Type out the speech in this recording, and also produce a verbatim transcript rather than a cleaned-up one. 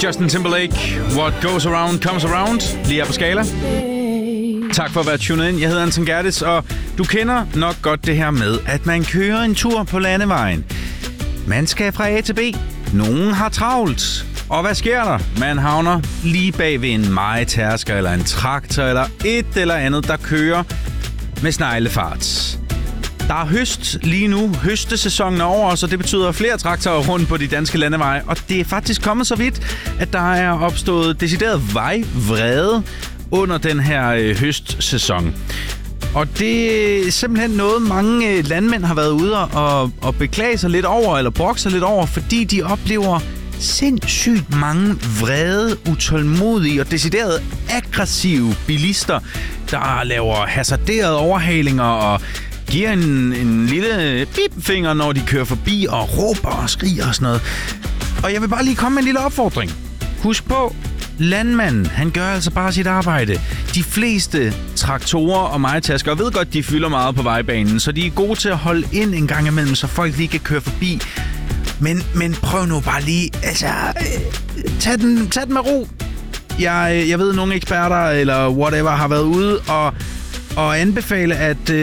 Justin Timberlake, What Goes Around Comes Around, lige her på Skala. Tak for at være tunet ind. Jeg hedder Anton Gertis, og du kender nok godt det her med, at man kører en tur på landevejen. Man skal fra A til B. Nogen har travlt. Og hvad sker der? Man havner lige bag ved en mejetærsker eller en traktor eller et eller andet, der kører med sneglefart. Der er høst lige nu. Høstesæsonen er over, så det betyder flere traktorer rundt på de danske landeveje. Og det er faktisk kommet så vidt, at der er opstået decideret vejvrede under den her øh, høstsæson. Og det er simpelthen noget, mange øh, landmænd har været ude og, og beklage sig lidt over, eller brokke sig lidt over, fordi de oplever sindssygt mange vrede, utålmodige og decideret aggressive bilister, der laver hasarderede overhalinger og giver en, en lille bipfinger, når de kører forbi og råber og skriger og sådan noget. Og jeg vil bare lige komme med en lille opfordring. Husk på, landmanden, han gør altså bare sit arbejde. De fleste traktorer og mejetærsker, og ved godt, de fylder meget på vejbanen, så de er gode til at holde ind en gang imellem, så folk lige kan køre forbi. Men, men prøv nu bare lige, altså, øh, tag, den, tag den med ro. Jeg, jeg ved, nogle eksperter eller whatever har været ude og, og anbefale, at